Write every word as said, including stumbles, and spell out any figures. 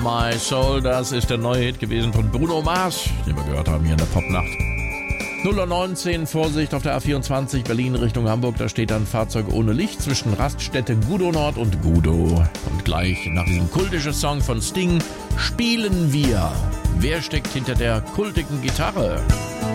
My Soul, das ist der neue Hit gewesen von Bruno Mars, den wir gehört haben hier in der Popnacht. null Uhr neunzehn, Vorsicht auf der A vierundzwanzig, Berlin Richtung Hamburg, da steht ein Fahrzeug ohne Licht zwischen Raststätte Gudo Nord und Gudo. Und gleich nach diesem kultischen Song von Sting spielen wir. Wer steckt hinter der kultigen Gitarre?